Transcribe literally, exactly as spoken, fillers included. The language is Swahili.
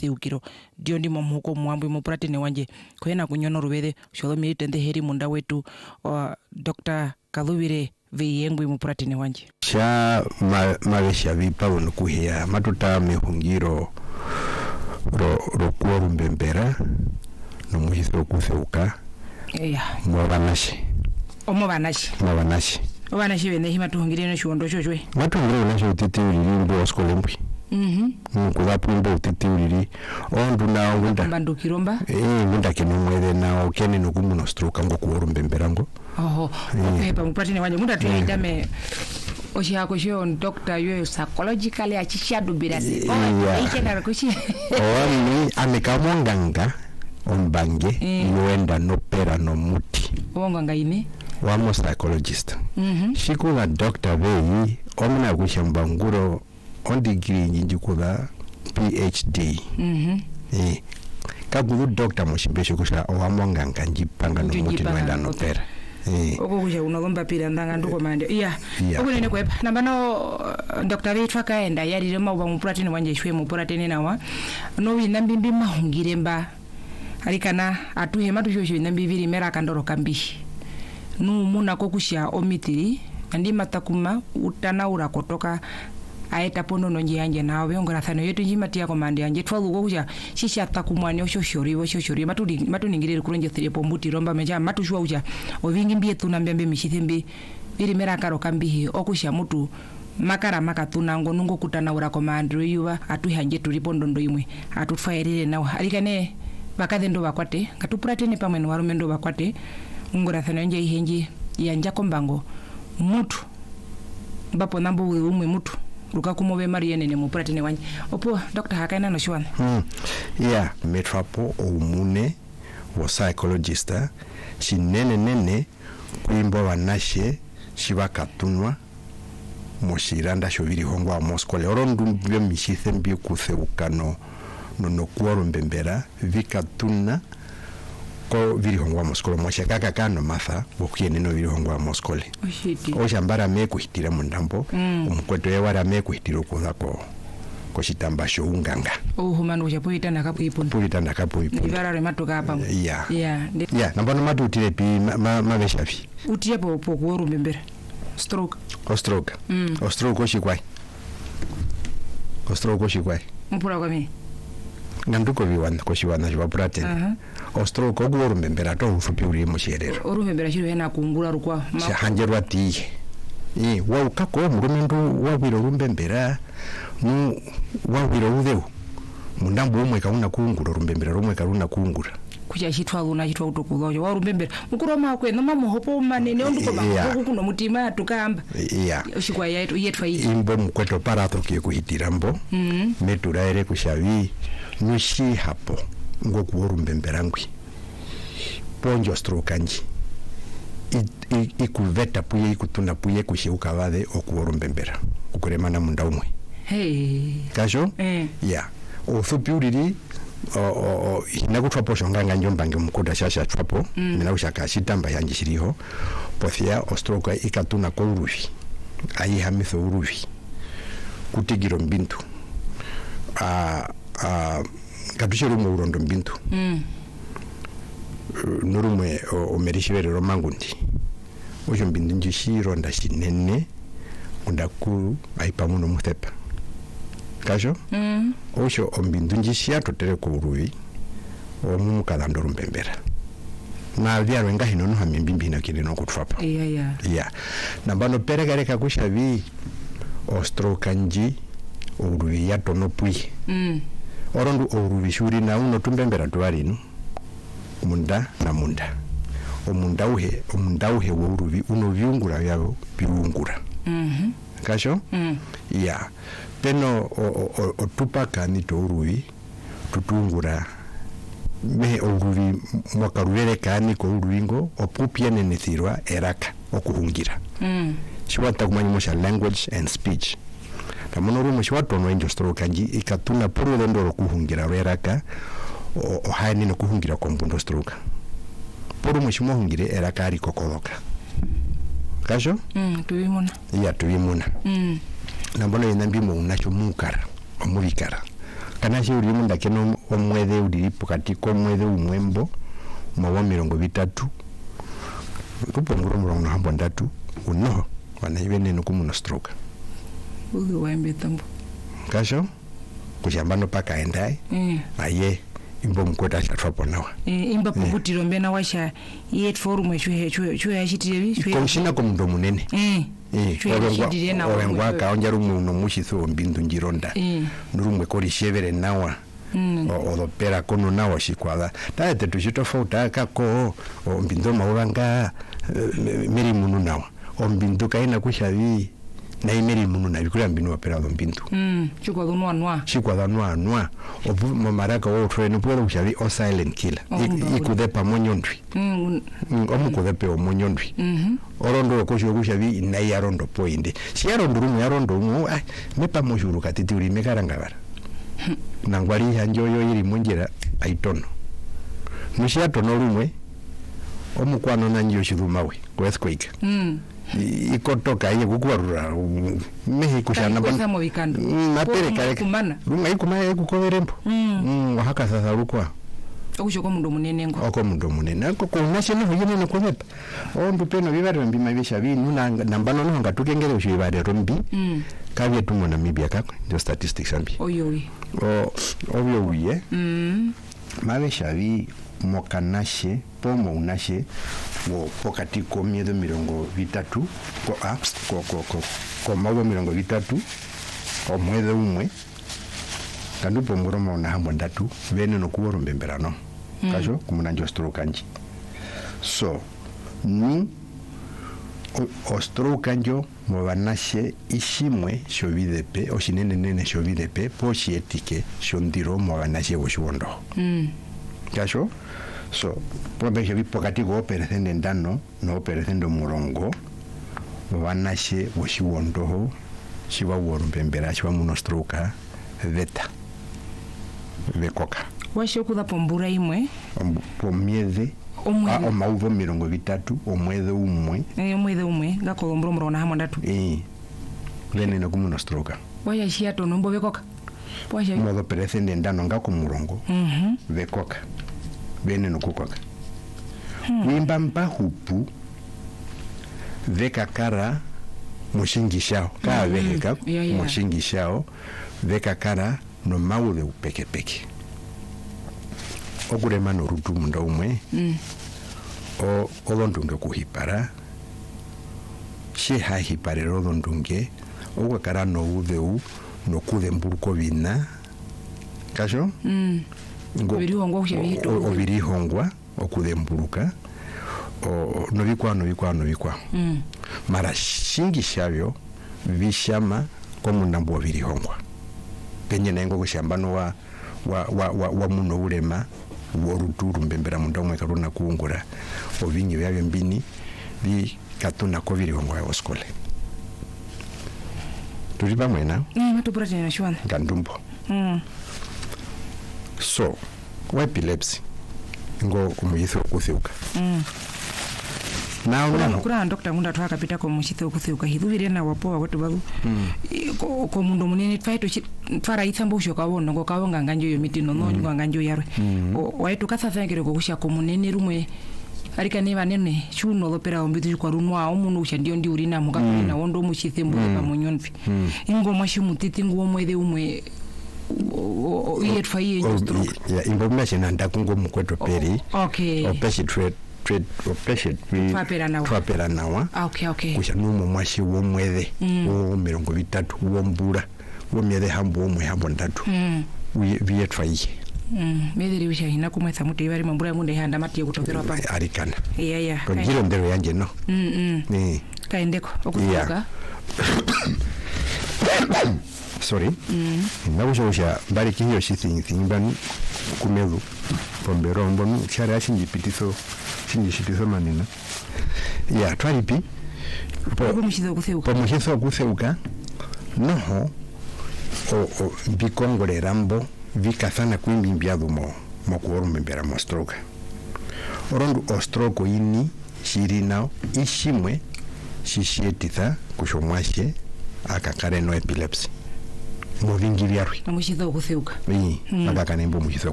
seukiro dio ndi momhuko mwambu mupratene wanje kwena kunyono rubede sholo militende heri munda wetu uh, Doctor Kaluvire Viyengwi mupratene wanje sha ma mabesha vipa unukuhia matuta mihungiro ro ro kuoru mbembera no muhiso kuseuka yeah mwabanashi omo banashi mwabanashi obanashi bene hima tuhungire no shuondo shoshwe matungire na sho titi ulimbo oskolembi mhm nkuzapumba utiti uliri ondu na ngunda bandu kiromba eh ngunda kinumwede na okene nokumu no stroke ngo kuoru mbembera ngo oho okay pa mupratene wanje ngunda tuidame oshi akosho doctor yo psychologically achishadu birasi oh ikena kushi owani amekamonganga ombange yoenda no pera no muti wonganga ine wamo psychologist mhm shikula doctor vei omna kushamba nguro on degree njikula PhD mhm eh kaguru doctor mushimbeshe kusha owamonganga njipanga no muti yoenda no pera eh oko kusha unogomba pira ndanga nduko mande iya okunene kwepa nambano Doctor Vetwa kaenda yarire mauba mupratene wanje shwe mupratene nawa no wina mbimbi mahungire mba alikana atuhe matushosho nambiviri mera kandoro kambi nu muna kokusha omitiri andi matakuma utanaura kotoka aeta pono nonje yanje nawe ngora thano yetu njimatia komande yanje twalu kokusha shisha takumwani oshoshori oshoshori matuli matuningire kuronje thire pombuti romba meja matushwa uja ovingi mbie tunambembe mishithembe biri mera karo kambi okusha mutu makara makatuna ngo nungo kutanaura komande yuwa atuhanje tulipo ndondo imwe atutfairire nawo alikane bakathe ndo bakwate katupratene pamwe no warume ndo bakwate ngora thano nje ihenji yanja kombango mutu bapo nambo umwe mutu ruka kumobe mariene ne mupratene wanje opo Doctor hakaina no shwana hmm yeah metrapo omune wo psychologist shinene nene kuimbo wanashe shibakatunwa moshiranda shoviri hongwa moskole orondu mbyo mishithe mbyo kuseukano no no kuoro mbembera vikatuna ko viri hongwa moskole moshakaka kano matha bokiene no viri hongwa moskole oshiti oshambara me kuhitira mundambo mm. umkweto yawara me kuhitira kuzako ko shitamba sho unganga oh manu ja poita na kapo ipo poita na kapo ipo ibara re matoka hapa yeah yeah yeah nambano matu utire pi ma mabeshafi utie po po kuoro mbembera stroke o stroke mm. o stroke oshikwai o stroke oshikwai mpura kwa mimi nganduko viwana ko shiwana jwa pratene uh -huh. o stroke ogoro mbembera to ufupi uri musherero oru mbembera shiro hena kungura rukwa shahanjerwa ti eh wa ukako murumendu wa biro rumbembera nu wa biro udeu mundambo umwe kauna kungura rumbembera rumwe karuna kungura kuja chitwa luna chitwa utokulojo wa rumbembera mukuru makwe no mama hopo manene onduko bako kuno mutima tukamba yeah oshikwa yetu yetwa iyi imbo mkweto parato kiye kuhitirambo mm -hmm. meturaire kushavi nushi hapo ngoku worumbembera ngwi ponjo stroke anji ikuveta puye ikutuna puye kusheuka vade okuworumbembera ukuremana munda umwe hey kasho eh yeah othupiuriri o o inakutwa posho nganga njombange mkuda shasha twapo mm. mina ushaka shitamba yanji shiriho pothia ostroke ikatuna ko uruvi ayi hamitho uruvi kutigiro mbintu a a katushiro mu urondo mbintu mm. nurumwe omerishivere romangundi ojo mbindu njishiro ndashinene undaku aipamuno muthepa kasho mm. ojo ombindu njishia totere ko uruvi omu kalandoro mbembera na vyaro ngahi no hamimbimbi na kile no kutfapa yeah yeah yeah nambano peregare kakushavi ostrokanji uruvi ya tono pui mm. orondu uruvi shuri na uno tumbembera tuwarinu munda na munda omunda uhe omunda uhe wo uruvi uno viungura yabo biungura mhm kasho mm. yeah peno otupaka ni to uruvi tutungura me uruvi mwakarurere kani ko uruvingo opupia nenethirwa eraka okuhungira mm. shiwata kumanya mosha language and speech tamono rumo shiwato no injo stroke anji ikatuna puru lendo kuhungira eraka o haini no kuhungira kwa mbundo stroke puru mushimo hungire eraka ari kokoloka kasho mm tuimuna ya tuimuna mm nambona inambi mu nacho mukara omubikara kana si uri munda keno omwethe uri pokati ko mwethe umwembo mwa mirongo vitatu rupo nguro murongo hambo ndatu uno wana ibene no kumuno stroke uzi waembe tambo kasho kushambano paka endai mm. aye imbo mkweta chatwapo nawa e, imba pukutiro yeah. mbena washa yet forum chwe chwe chwe yachitire chwe komshina ko mundo munene mm. eh orengwa ka onjaru muno mushitho mbindu njironda mm. nurumwe kori shevere nawa mm. odopera kono nawa shikwala taete tushitofauta kako o mbindo mawanga meri munu nawa o mbindu kaina kushavi na imeri munu na bikura mbinu opera do mbindu mm chikwa do noa noa chikwa do noa noa obu mamaraka wo treno pwero kushavi o silent killer ikudepa monyondwi mm omukudepe o monyondwi mhm orondo ko kushavi na yarondo poinde si yarondo rumu yarondo mu ah mepa moshuru katiti uri mekaranga bara nangwari hanjoyo iri munjira aitono mushia tono rumwe omukwano nanjo shirumawe earthquake mm ikotoka ye kukwarura mehi kushana bana mo bikando mapere kare kumana runga ikumaya kukoverempo mm haka sasa rukwa okushoko mundo munene ngo oko mundo munene ko ko nashino hujene no komepa ondu peno bibare mbima bisha binu nambano no ngatukengere ushibare rombi mm kabye tumo na mibia kako ndio statistics ambi oyowi o obyo wiye mm mabe shavi mokanashe pomo unashe wo pokati ko miedo mirongo vitatu ko a ko ko ko ko mawo mirongo vitatu o mwede umwe kandu pomuro mo na hambo ndatu vene no kuoro mbemberano mm. kasho kumunanjo stroke kanji so ni o, o stroke kanjo mo banashe ishimwe shovidepe o shinene nene shovidepe po shietike shondiro mo banashe wo shiwondo mm. kasho so pobe shavi pokati go perecende ndano no perecende murongo wanashe woshiwondo ho shiwa woro mbembera shiwa muno stroke veta vekoka washe kuda pombura imwe pomieze o mauvo mirongo vitatu o mweze umwe eh mweze umwe ngako mbro mbro na hamo ndatu eh lene no kumuno stroke waya shia to nombo vekoka washe modo perecende ndano ngako murongo mhm vekoka bene no kukoka hmm. wimba mpa hupu veka kara mushingishao kaa mm-hmm. veka yeah, yeah. mushingishao veka kara no maude upeke peke okure mano rutu munda umwe mm. o olondunge kuhipara she ha hipare rodondunge okwe kara no udeu no kude mburko bina kasho mm. Obirihongwa kushabito obirihongwa okudemburuka o no bikwa no bikwa no bikwa mm. mara shingi shabyo bishama ko munambo obirihongwa penye nengo kushambano wa wa wa, wa, wa muno urema woruturu mbembera munda umwe karuna kuungura obinyi byabyo mbini bi katuna ko birihongwa ya skole turi bamwena mm matupura tena shwana ngandumbo mm so wa epilepsy ngo kumuyitho kutheuka mm now no kura doctor munda twakapita ko mushitho kutheuka hithuvire na wapo watu bagu mm. ko, ko mundo munene twaito twara ithambo usho kabona ngo kabonga nganjo yo mitino no ngo nganjo yarwe mm. waitu kathafengere ko kusha ko munene rumwe arika ne banene chuno lopera ombitu kwa runwa omuntu usha ndio ndi urina muka mm. na wondo mushithembo mm. bamunyonfi mm. ingo mashimutiti ngo mwede umwe o yetfa yiyo stroke ya information anda kungo mukweto peri okay opesi trade trade opesi twapera nawa twapera nawa okay okay kusha numo mwashi wo mwede wo mirongo vitatu wo mbura wo myede hambo omwe hambo ndatu mm. yetfa yiye mm mederi wisha hina kumwetha muti bari mambura munde handa mati kutokera pa arikana iya iya ko ngiro ndero yanje no mm mm ni kaendeko okutuka sorry mm. nakusha bari kiyo shithi thingban kumezu pombero mbonu chara shinji pititho shinji shititho manina ya twalipi po mushitho kutheuka po mushitho kutheuka noho o o bikongole rambo vikafana kwimbimbyazo mo mo kuorumbera mo stroke orondu o stroke ini shirina ishimwe shishietitha kushomwashe akakare no epilepsy muvingi vyarwi na mushitho kutheuka ii mpaka kanembo mushitho